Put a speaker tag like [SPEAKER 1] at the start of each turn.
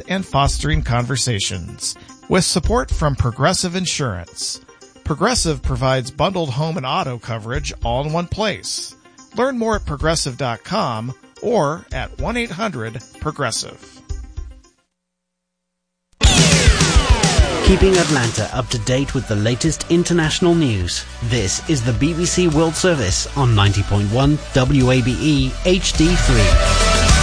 [SPEAKER 1] and fostering conversations. With support from Progressive Insurance. Progressive provides bundled home and auto coverage all in one place. Learn more at Progressive.com or at 1-800-PROGRESSIVE.
[SPEAKER 2] Keeping Atlanta up to date with the latest international news. This is the BBC World Service on 90.1 WABE HD3.